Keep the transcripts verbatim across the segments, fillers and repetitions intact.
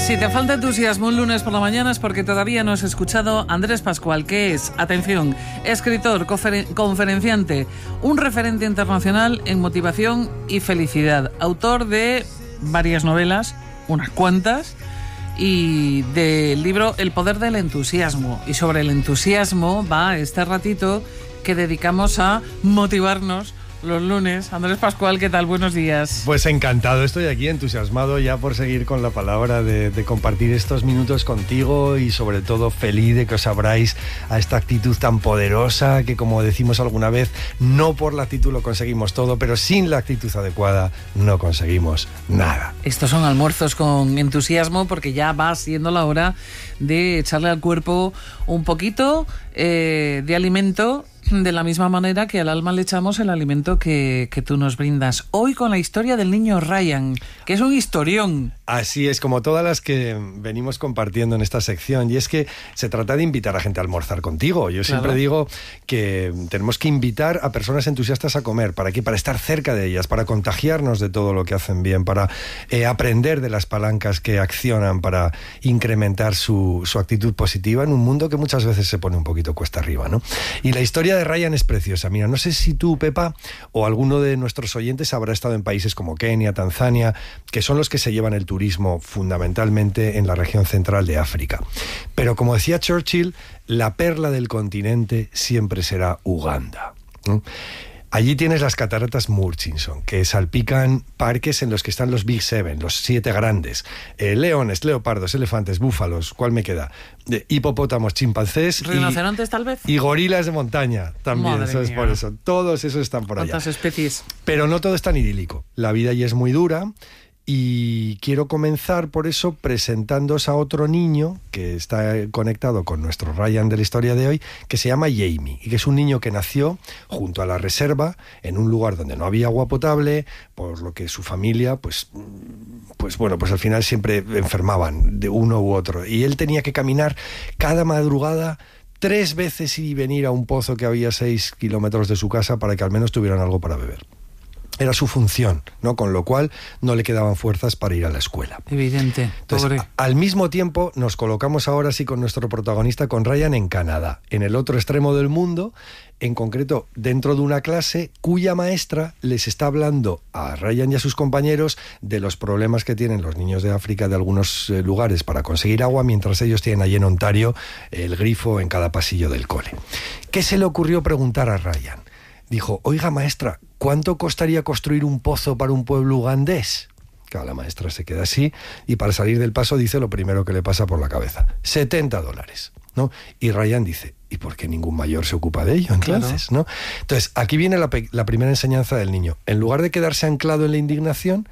Si te falta entusiasmo un lunes por la mañana es porque todavía no has escuchado a Andrés Pascual, que es, atención, escritor, conferen- conferenciante, un referente internacional en motivación y felicidad, autor de varias novelas, unas cuantas, y del libro El poder del entusiasmo. Y sobre el entusiasmo va este ratito que dedicamos a motivarnos los lunes. Andrés Pascual, ¿qué tal? Buenos días. Pues encantado, estoy aquí entusiasmado ya por seguir con la palabra, de, de compartir estos minutos contigo y sobre todo feliz de que os abráis a esta actitud tan poderosa que, como decimos alguna vez, no por la actitud lo conseguimos todo, pero sin la actitud adecuada no conseguimos nada. Estos son almuerzos con entusiasmo porque ya va siendo la hora de echarle al cuerpo un poquito eh, de alimento, de la misma manera que al alma le echamos el alimento que, que tú nos brindas. Hoy con la historia del niño Ryan, que es un historión. Así es, como todas las que venimos compartiendo en esta sección, y es que se trata de invitar a gente a almorzar contigo. Yo siempre Claro. digo que tenemos que invitar a personas entusiastas a comer. ¿Para qué? Para estar cerca de ellas, para contagiarnos de todo lo que hacen bien, para eh, aprender de las palancas que accionan para incrementar su, su actitud positiva en un mundo que muchas veces se pone un poquito cuesta arriba, ¿no? Y la historia de Ryan es preciosa. Mira, no sé si tú, Pepa, o alguno de nuestros oyentes habrá estado en países como Kenia, Tanzania, que son los que se llevan el turismo fundamentalmente en la región central de África. Pero como decía Churchill, la perla del continente siempre será Uganda, ¿no? Allí tienes las cataratas Murchison, que salpican parques en los que están los Big Seven, los siete grandes. Eh, leones, leopardos, elefantes, búfalos, ¿cuál me queda? Eh, hipopótamos, chimpancés ¿Rinocerontes, y, tal vez? y gorilas de montaña también. Madre Eso es mía. por eso. Todos esos están por allá. ¿Cuántas especies? Pero no todo es tan idílico. La vida allí es muy dura. Y quiero comenzar por eso presentándoos a otro niño que está conectado con nuestro Ryan de la historia de hoy, que se llama Jamie, y que es un niño que nació junto a la reserva, en un lugar donde no había agua potable, por lo que su familia, pues, pues bueno, pues al final siempre enfermaban de uno u otro. Y él tenía que caminar cada madrugada tres veces y venir a un pozo que había seis kilómetros de su casa para que al menos tuvieran algo para beber. Era su función, ¿no? Con lo cual no le quedaban fuerzas para ir a la escuela. Evidente, Entonces, pobre. a- al mismo tiempo nos colocamos ahora sí con nuestro protagonista, con Ryan, en Canadá, en el otro extremo del mundo, en concreto dentro de una clase cuya maestra les está hablando a Ryan y a sus compañeros de los problemas que tienen los niños de África de algunos eh, lugares para conseguir agua, mientras ellos tienen allí en Ontario el grifo en cada pasillo del cole. ¿Qué se le ocurrió preguntar a Ryan? Dijo: oiga, maestra, ¿cuánto costaría construir un pozo para un pueblo ugandés? Claro, la maestra se queda así y para salir del paso dice lo primero que le pasa por la cabeza: setenta dólares, ¿no? Y Ryan dice: ¿y por qué ningún mayor se ocupa de ello entonces? Claro. ¿No? Entonces, aquí viene la, pe- la primera enseñanza del niño. En lugar de quedarse anclado en la indignación,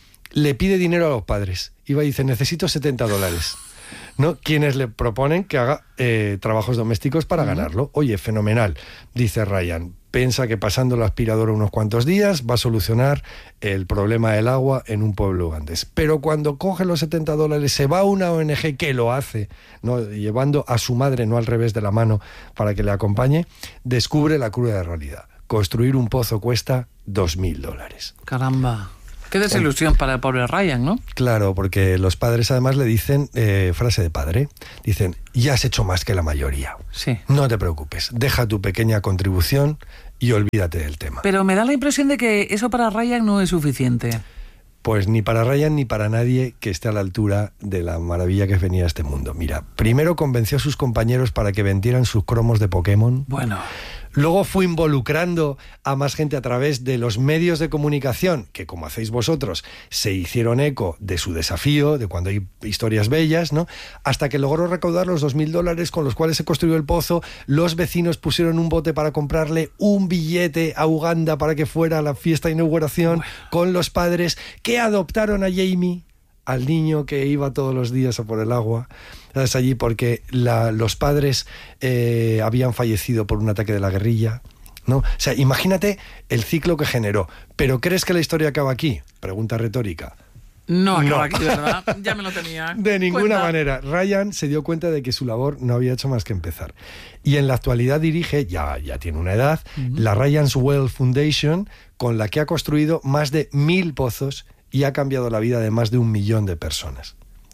le pide dinero a los padres. Y va y dice: necesito setenta dólares. ¿No? Quienes le proponen que haga eh, trabajos domésticos para ganarlo. Oye, fenomenal, dice Ryan. Piensa que pasando la aspiradora unos cuantos días va a solucionar el problema del agua en un pueblo ugandés. Pero cuando coge los setenta dólares, se va a una O N G que lo hace, ¿no? Llevando a su madre, no al revés de la mano, para que le acompañe, descubre la cruda realidad. Construir un pozo cuesta dos mil dólares. Caramba. Qué desilusión para el pobre Ryan, ¿no? Claro, porque los padres además le dicen, eh, frase de padre, dicen: ya has hecho más que la mayoría. Sí. No te preocupes, deja tu pequeña contribución y olvídate del tema. Pero me da la impresión de que eso para Ryan no es suficiente. Pues ni para Ryan ni para nadie que esté a la altura de la maravilla que es venir a este mundo. Mira, primero convenció a sus compañeros para que vendieran sus cromos de Pokémon. Bueno. Luego fue involucrando a más gente a través de los medios de comunicación, que, como hacéis vosotros, se hicieron eco de su desafío, de cuando hay historias bellas, ¿no? Hasta que logró recaudar los dos mil dólares con los cuales se construyó el pozo. Los vecinos pusieron un bote para comprarle un billete a Uganda para que fuera a la fiesta de inauguración, bueno, con los padres que adoptaron a Jamie, al niño que iba todos los días a por el agua. Es allí porque la, los padres eh, habían fallecido por un ataque de la guerrilla, ¿no? O sea, imagínate el ciclo que generó. ¿Pero crees que la historia acaba aquí? Pregunta retórica. No acaba No. aquí, ¿verdad? Ya me lo tenía. De ninguna Cuenta. manera. Ryan se dio cuenta de que su labor no había hecho más que empezar. Y en la actualidad dirige, ya, ya tiene una edad, uh-huh. la Ryan's Well Foundation, con la que ha construido más de mil pozos y ha cambiado la vida de más de un millón de personas.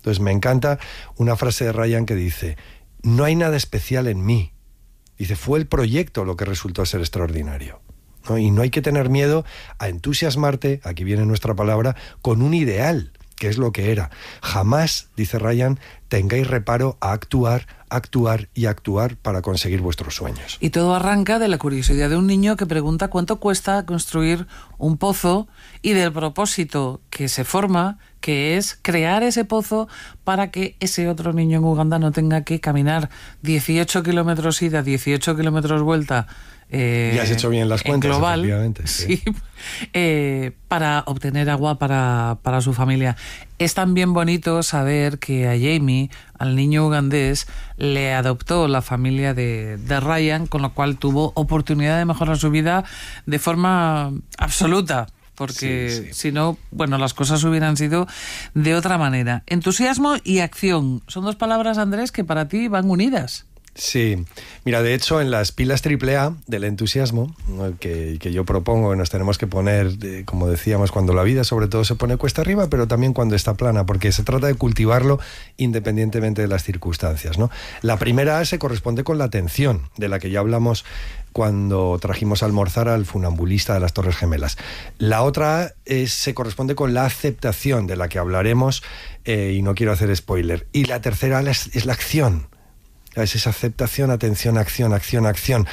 Entonces me encanta una frase de Ryan que dice: no hay nada especial en mí. Dice, fue el proyecto lo que resultó ser extraordinario, ¿no? Y no hay que tener miedo a entusiasmarte, aquí viene nuestra palabra, con un ideal, que es lo que era. Jamás, dice Ryan, tengáis reparo a actuar, actuar y actuar para conseguir vuestros sueños. Y todo arranca de la curiosidad de un niño que pregunta cuánto cuesta construir un pozo y del propósito que se forma, que es crear ese pozo para que ese otro niño en Uganda no tenga que caminar dieciocho kilómetros ida, dieciocho kilómetros vuelta. Eh, y has hecho bien las cuentas, global, efectivamente. Sí. Sí, eh, para obtener agua para, para su familia. Es también bonito saber que a Jamie, al niño ugandés, le adoptó la familia de, de Ryan, con lo cual tuvo oportunidad de mejorar su vida de forma absoluta. Porque sí, sí. si no, bueno, las cosas hubieran sido de otra manera. Entusiasmo y acción son dos palabras, Andrés, que para ti van unidas. Sí, mira, de hecho en las pilas triple A del entusiasmo, ¿no? que, que yo propongo que nos tenemos que poner, eh, como decíamos, cuando la vida sobre todo se pone cuesta arriba, pero también cuando está plana, porque se trata de cultivarlo independientemente de las circunstancias, ¿no? La primera A se corresponde con la atención, de la que ya hablamos cuando trajimos a almorzar al funambulista de las Torres Gemelas. La otra A es, se corresponde con la aceptación, de la que hablaremos, eh, y no quiero hacer spoiler. Y la tercera A es, es la acción. Es esa aceptación, atención, acción, acción, acción.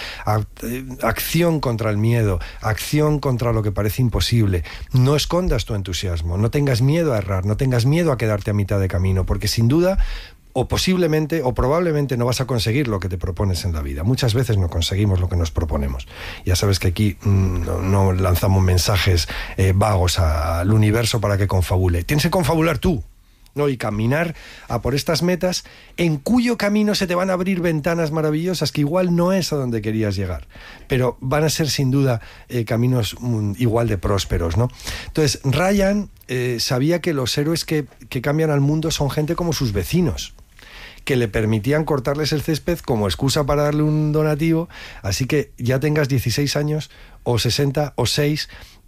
Acción contra el miedo, acción contra lo que parece imposible. No escondas tu entusiasmo, no tengas miedo a errar, no tengas miedo a quedarte a mitad de camino, porque sin duda, o posiblemente, o probablemente no vas a conseguir lo que te propones en la vida. Muchas veces no conseguimos lo que nos proponemos. Ya sabes que aquí mmm, no, no lanzamos mensajes eh, vagos al universo para que confabule. Tienes que confabular tú, ¿no? Y caminar a por estas metas en cuyo camino se te van a abrir ventanas maravillosas que igual no es a donde querías llegar, pero van a ser sin duda eh, caminos um, igual de prósperos, ¿no? Entonces Ryan eh, sabía que los héroes que, que cambian al mundo son gente como sus vecinos, que le permitían cortarles el césped como excusa para darle un donativo. Así que ya tengas dieciséis años o sesenta o seis,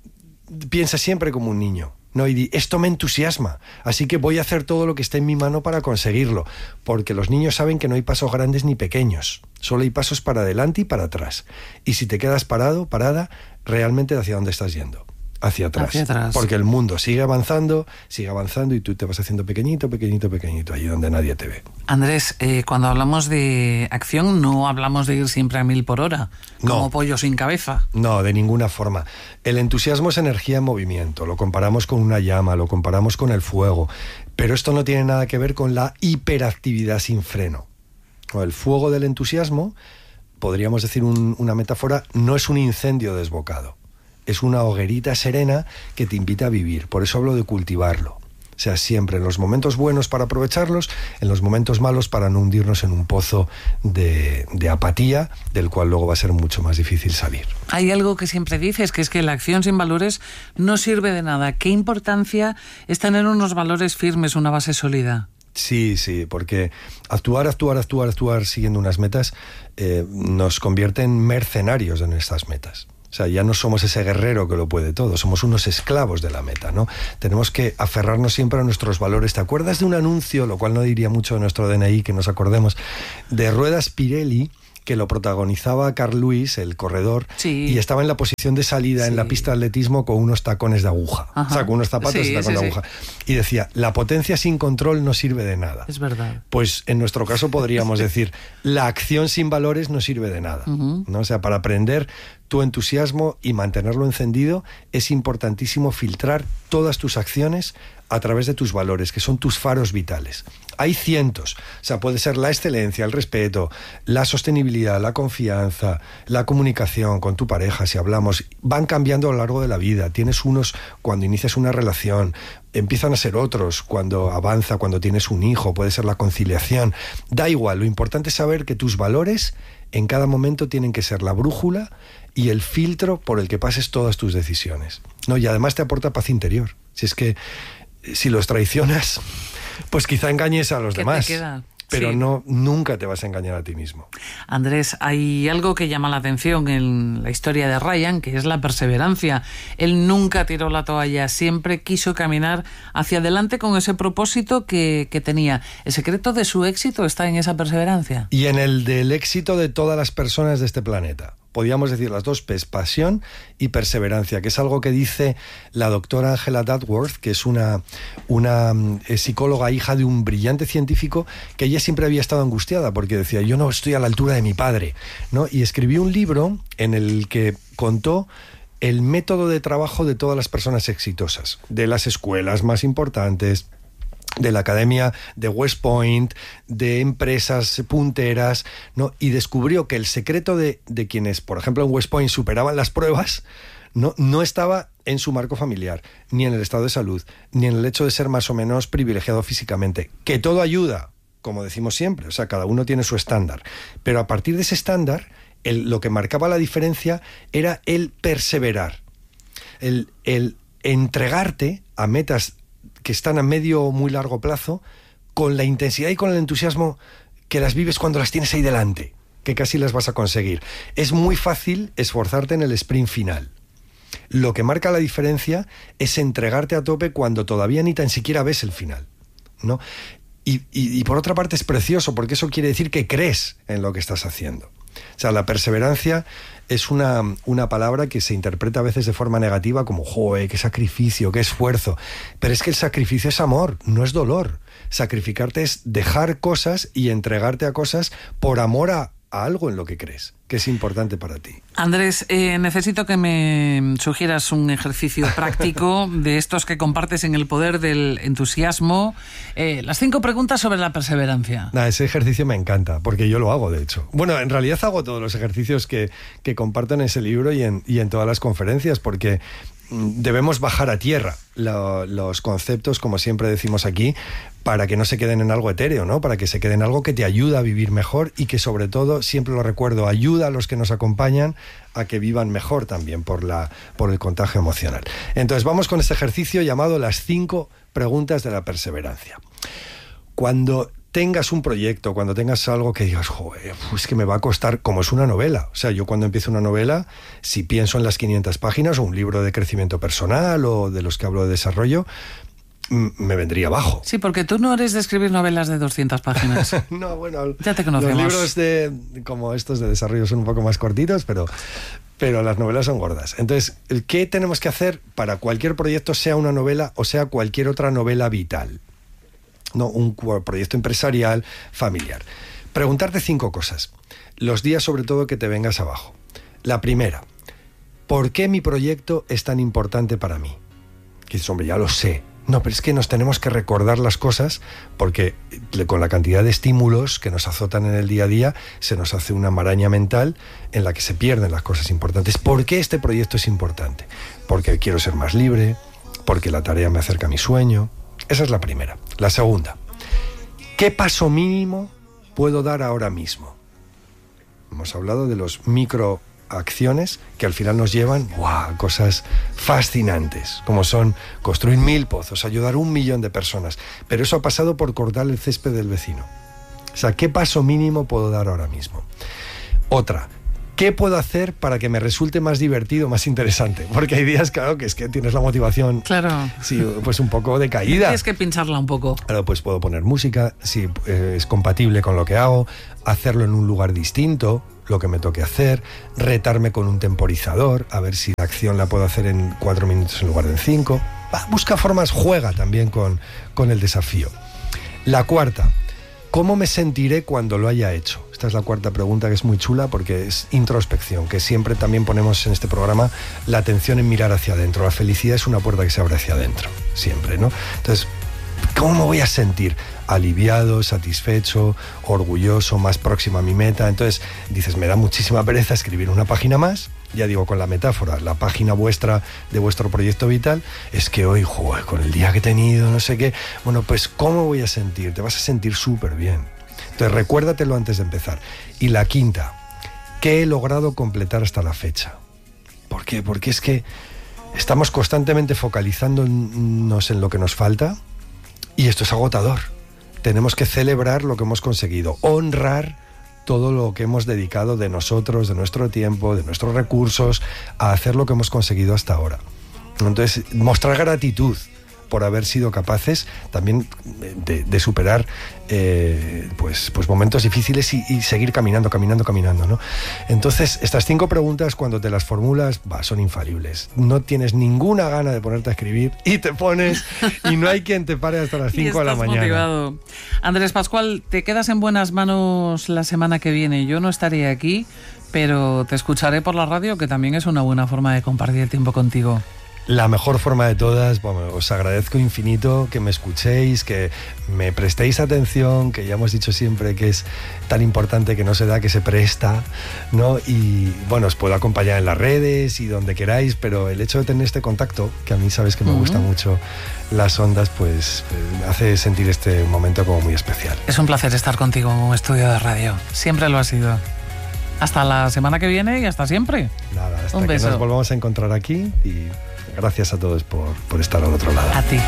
piensa siempre como un niño. No, y di, esto me entusiasma, así que voy a hacer todo lo que esté en mi mano para conseguirlo, porque los niños saben que no hay pasos grandes ni pequeños, solo hay pasos para adelante y para atrás. Y si te quedas parado, parada, realmente ¿hacia dónde estás yendo? Hacia atrás. Hacia atrás. Porque el mundo sigue avanzando, sigue avanzando y tú te vas haciendo pequeñito, pequeñito, pequeñito, allí donde nadie te ve. Andrés, eh, cuando hablamos de acción no hablamos de ir siempre a mil por hora, como no. pollo sin cabeza. No, de ninguna forma. El entusiasmo es energía en movimiento, lo comparamos con una llama, lo comparamos con el fuego, pero esto no tiene nada que ver con la hiperactividad sin freno. El fuego del entusiasmo, podríamos decir un, una metáfora, no es un incendio desbocado. Es una hoguerita serena que te invita a vivir. Por eso hablo de cultivarlo. O sea, siempre en los momentos buenos para aprovecharlos, en los momentos malos para no hundirnos en un pozo de, de apatía, del cual luego va a ser mucho más difícil salir. Hay algo que siempre dices, que es que la acción sin valores no sirve de nada. ¿Qué importancia es tener unos valores firmes, una base sólida? Sí, sí, porque actuar, actuar, actuar, actuar siguiendo unas metas eh, nos convierte en mercenarios de nuestras metas. O sea, ya no somos ese guerrero que lo puede todo, somos unos esclavos de la meta, ¿no? Tenemos que aferrarnos siempre a nuestros valores. ¿Te acuerdas de un anuncio, lo cual no diría mucho de nuestro D N I, que nos acordemos, de ruedas Pirelli, que lo protagonizaba Carl Lewis, el corredor, sí. y estaba en la posición de salida sí. en la pista de atletismo con unos tacones de aguja. Ajá. O sea, con unos zapatos sí, de tacón sí, de aguja. Sí. Y decía, la potencia sin control no sirve de nada. Es verdad. Pues en nuestro caso podríamos decir, la acción sin valores no sirve de nada. Uh-huh. ¿No? O sea, para aprender tu entusiasmo y mantenerlo encendido, es importantísimo filtrar todas tus acciones a través de tus valores, que son tus faros vitales. Hay cientos, o sea, puede ser la excelencia, el respeto, la sostenibilidad, la confianza, la comunicación con tu pareja, si hablamos, van cambiando a lo largo de la vida. Tienes unos cuando inicias una relación, empiezan a ser otros cuando avanza, cuando tienes un hijo, puede ser la conciliación. Da igual, lo importante es saber que tus valores en cada momento tienen que ser la brújula y el filtro por el que pases todas tus decisiones, ¿no? Y además te aporta paz interior. Si es que si los traicionas, pues quizá engañes a los ¿Qué demás. te queda? pero sí. no, nunca te vas a engañar a ti mismo. Andrés, hay algo que llama la atención en la historia de Ryan, que es la perseverancia. Él nunca tiró la toalla, siempre quiso caminar hacia adelante con ese propósito que, que tenía. ¿El secreto de su éxito está en esa perseverancia? Y en el del éxito de todas las personas de este planeta. Podríamos decir las dos P's, pasión y perseverancia, que es algo que dice la doctora Angela Duckworth, que es una, una eh, psicóloga hija de un brillante científico, que ella siempre había estado angustiada porque decía, yo no estoy a la altura de mi padre, ¿no? Y escribió un libro en el que contó el método de trabajo de todas las personas exitosas, de las escuelas más importantes, de la academia de West Point, de empresas punteras, ¿no? Y descubrió que el secreto de, de quienes, por ejemplo, en West Point superaban las pruebas, no, no estaba en su marco familiar, ni en el estado de salud, ni en el hecho de ser más o menos privilegiado físicamente, que todo ayuda, como decimos siempre, o sea, cada uno tiene su estándar, pero a partir de ese estándar, el, lo que marcaba la diferencia era el perseverar, el, el entregarte a metas que están a medio o muy largo plazo, con la intensidad y con el entusiasmo que las vives cuando las tienes ahí delante, que casi las vas a conseguir. Es muy fácil esforzarte en el sprint final. Lo que marca la diferencia es entregarte a tope cuando todavía ni tan siquiera ves el final, ¿no? Y, y, y por otra parte es precioso, porque eso quiere decir que crees en lo que estás haciendo. O sea, la perseverancia es una, una palabra que se interpreta a veces de forma negativa como, joder, qué sacrificio, qué esfuerzo. Pero es que el sacrificio es amor, no es dolor. Sacrificarte es dejar cosas y entregarte a cosas por amor a, a algo en lo que crees, que es importante para ti. Andrés, eh, necesito que me sugieras un ejercicio práctico de estos que compartes en El Poder del Entusiasmo. Eh, las cinco preguntas sobre la perseverancia. Nah, ese ejercicio me encanta, porque yo lo hago, de hecho. Bueno, en realidad hago todos los ejercicios que, que comparto en ese libro y en, y en todas las conferencias, porque debemos bajar a tierra lo, los conceptos, como siempre decimos aquí, para que no se queden en algo etéreo, ¿no? Para que se queden en algo que te ayuda a vivir mejor y que, sobre todo, siempre lo recuerdo, ayuda a los que nos acompañan a que vivan mejor también por, la, por el contagio emocional. Entonces vamos con este ejercicio llamado las cinco preguntas de la perseverancia. Cuando tengas un proyecto, cuando tengas algo que digas, joder, pues que me va a costar, como es una novela. O sea, yo cuando empiezo una novela, si pienso en las quinientas páginas o un libro de crecimiento personal o de los que hablo de desarrollo, me vendría abajo. Sí, porque tú no eres de escribir novelas de doscientas páginas. No, bueno, ya te conocemos. Los libros de, como estos de desarrollo son un poco más cortitos, pero, pero las novelas son gordas. Entonces, ¿qué tenemos que hacer para cualquier proyecto, sea una novela o sea cualquier otra novela vital? No, un proyecto empresarial, familiar. Preguntarte cinco cosas. Los días, sobre todo, que te vengas abajo. La primera, ¿por qué mi proyecto es tan importante para mí? Que dices, hombre, ya lo sé. No, pero es que nos tenemos que recordar las cosas porque con la cantidad de estímulos que nos azotan en el día a día se nos hace una maraña mental en la que se pierden las cosas importantes. ¿Por qué este proyecto es importante? Porque quiero ser más libre, porque la tarea me acerca a mi sueño. Esa es la primera. La segunda, ¿qué paso mínimo puedo dar ahora mismo? Hemos hablado de los micro acciones que al final nos llevan ¡wow! A cosas fascinantes, como son construir mil pozos, ayudar a un millón de personas, pero eso ha pasado por cortar el césped del vecino. O sea, ¿qué paso mínimo puedo dar ahora mismo? Otra, ¿qué puedo hacer para que me resulte más divertido, más interesante? Porque hay días, claro, que es que tienes la motivación, claro, sí, pues un poco decaída. Tienes que pincharla un poco. Claro, pues puedo poner música, si eh, es compatible con lo que hago, hacerlo en un lugar distinto, lo que me toque hacer, retarme con un temporizador, a ver si la acción la puedo hacer en cuatro minutos en lugar de en cinco. Va, busca formas, juega también con, con el desafío. La cuarta, ¿cómo me sentiré cuando lo haya hecho? Esta es la cuarta pregunta, que es muy chula porque es introspección, que siempre también ponemos en este programa la atención en mirar hacia adentro. La felicidad es una puerta que se abre hacia adentro, siempre, ¿no? Entonces, ¿cómo me voy a sentir? Aliviado, satisfecho, orgulloso, más próximo a mi meta. Entonces dices, me da muchísima pereza escribir una página más. Ya digo, con la metáfora, la página vuestra de vuestro proyecto vital, es que hoy, joder, con el día que he tenido, no sé qué, bueno, pues ¿cómo voy a sentir? Te vas a sentir súper bien. Entonces recuérdatelo antes de empezar. Y la quinta, ¿qué he logrado completar hasta la fecha? ¿Por qué? Porque es que estamos constantemente focalizándonos en lo que nos falta y esto es agotador. tenemos que celebrar lo que hemos conseguido, honrar todo lo que hemos dedicado de nosotros, de nuestro tiempo, de nuestros recursos, a hacer lo que hemos conseguido hasta ahora. Entonces, mostrar gratitud por haber sido capaces también de, de superar eh, pues, pues momentos difíciles y, y seguir caminando, caminando, caminando, ¿no? Entonces, estas cinco preguntas, cuando te las formulas, bah, son infalibles. No tienes ninguna gana de ponerte a escribir y te pones, y no hay quien te pare hasta las cinco de la mañana. Motivado. Andrés Pascual, te quedas en buenas manos la semana que viene. Yo no estaré aquí, pero te escucharé por la radio, que también es una buena forma de compartir tiempo contigo. La mejor forma de todas. Bueno, os agradezco infinito que me escuchéis, que me prestéis atención, que ya hemos dicho siempre que es tan importante, que no se da, que se presta, ¿no? Y bueno, os puedo acompañar en las redes y donde queráis, pero el hecho de tener este contacto, que a mí sabes que me uh-huh. gusta mucho las ondas, pues me hace sentir este momento como muy especial. Es un placer estar contigo en un estudio de radio. Siempre lo ha sido. Hasta la semana que viene y hasta siempre. Nada, hasta un que beso. Nos volvamos a encontrar aquí, y gracias a todos por, por estar al otro lado. A ti.